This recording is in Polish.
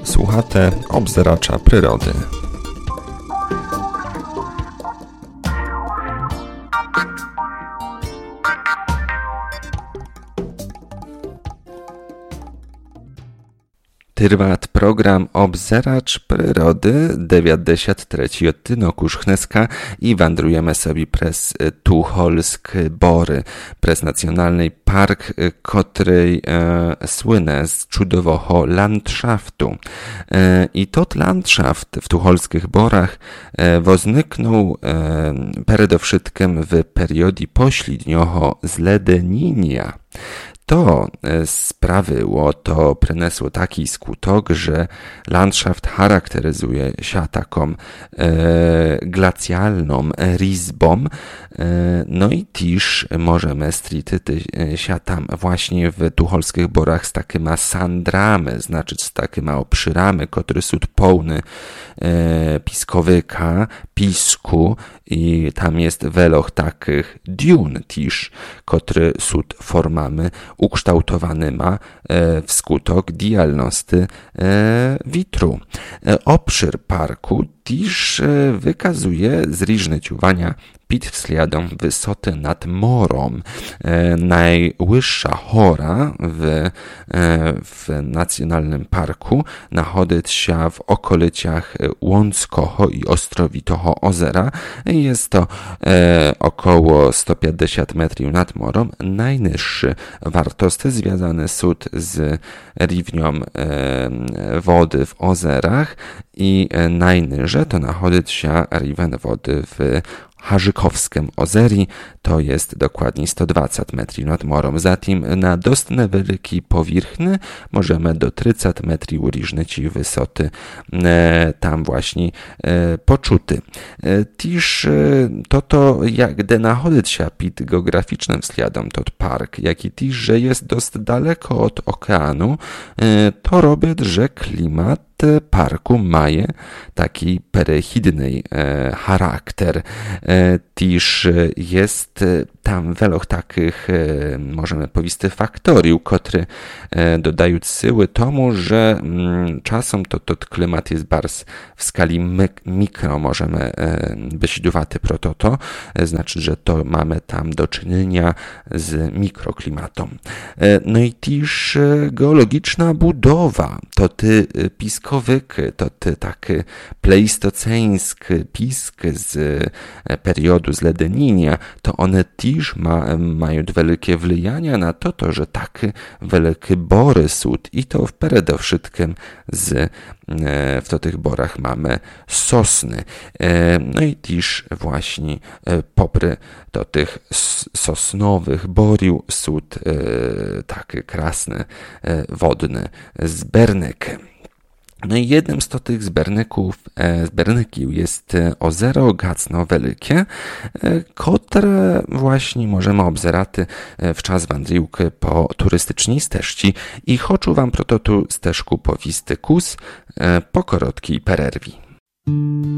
Słuchate obzeracza przyrody. Trvat program Obzeracz przyrody 93. odtynek Chneska i wandrujemy sobie przez Tucholskie Bory, przez Nacjonalny Park, który słyne z cudowego landschaftu. I tot landschaft w Tucholskich Borach wozniknął przede wszystkim w periodzie pośredniego zledenienia. To przyniosło taki skutek, że landschaft charakteryzuje się taką glacjalną rizbą, no i też możemy strytyć się tam właśnie w Tucholskich Borach z takimi sandrami, znaczy z takimi obszyrami, które są pełne piskowyka, pisku i tam jest wiele takich dun też, które są formami ukształtowanymi wskutek działalności witru. Obszar parku też wykazuje zróżnicowania pod względem wysoty nad morem. Najwyższa chora w Nacjonalnym Parku znajduje się w okolicach Łąckiego i Ostrowitego ozera. Jest to około 150 metrów nad morem. Najniższe wartości związane są z równią wody w ozerach i najniżej to znajduje się rówень wody w Harzykowskim ozeri, to jest dokładnie 120 metrów nad morem. Zatem na dość niewielkiej powierzchni możemy do 30 metrów różnicy wysoty tam właśnie poczuty. Też to gdy znajduje się pod geograficznym względem to park, jak i też, że jest dość daleko od oceanu, to robi, że klimat parku ma taki perechidny charakter. Też jest tam wiele takich, możemy powiedzieć, faktorów, które dodają siły tomu, że czasem to klimat jest bardzo w skali mikro, możemy być duwaty pro to, znaczy, że to mamy tam do czynienia z mikroklimatą. No i też geologiczna budowa, to ty piskowyk, to ty taki pleistoceński pisk z periodu zledenienia, to one też mają wielkie wpływanie na to, że takie wielkie bory są i to przede wszystkim w tych borach mamy sosny. No i też właśnie popry do tych sosnowych boriów są takie krasne wodne zberniki. No i jednym z tych zberników jest ozero Gacno Wielkie, które właśnie możemy obzerać w czas wędrówki po turystycznej ścieżce i chcę wam pro to tu ścieżku powistykus po krótkiej przerwie.